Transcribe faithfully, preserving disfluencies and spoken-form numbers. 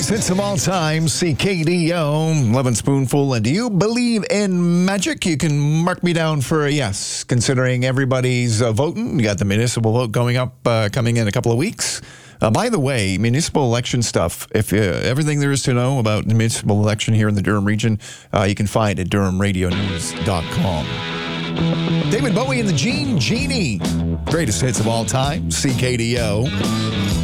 hits of all time, C K D O, eleven Spoonful. And do you believe in magic? You can mark me down for a yes, considering everybody's uh, voting. You got the municipal vote going up, uh, coming in a couple of weeks. Uh, by the way, municipal election stuff, if uh, everything there is to know about the municipal election here in the Durham region, uh, you can find at durham radio news dot com. David Bowie and the Gene Genie. Greatest hits of all time, C K D O.